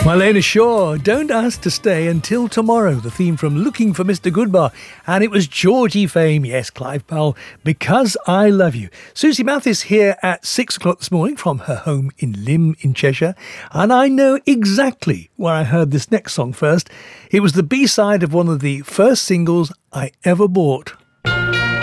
Marlena Shaw, Don't Ask to Stay Until Tomorrow, the theme from Looking for Mr. Goodbar. And it was Georgie fame, yes, Clive Powell, Because I Love You. Susie Mathis here at 6 o'clock this morning from her home in Lymm in Cheshire. And I know exactly where I heard this next song first. It was the B-side of one of the first singles I ever bought.